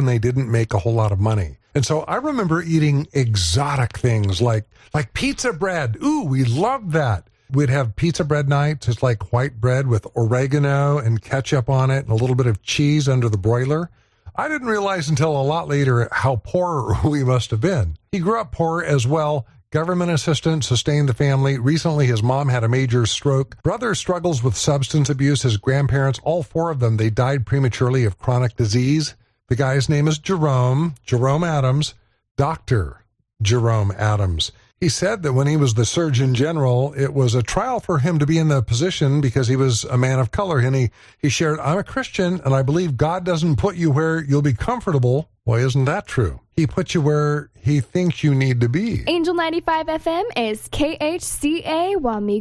and they didn't make a whole lot of money. And so I remember eating exotic things like pizza bread. Ooh, we loved that. We'd have pizza bread nights. It's like white bread with oregano and ketchup on it and a little bit of cheese under the broiler. I didn't realize until a lot later how poor we must have been. He grew up poor as well. Government assistance sustained the family. Recently, his mom had a major stroke. Brother struggles with substance abuse. His grandparents, all four of them, they died prematurely of chronic disease. The guy's name is Jerome Adams, Dr. Jerome Adams. He said that when he was the Surgeon General, it was a trial for him to be in the position because he was a man of color. And he shared, I'm a Christian, and I believe God doesn't put you where you'll be comfortable. Why isn't that true? He puts you where he thinks you need to be. Angel 95 FM is KHCA Wamego.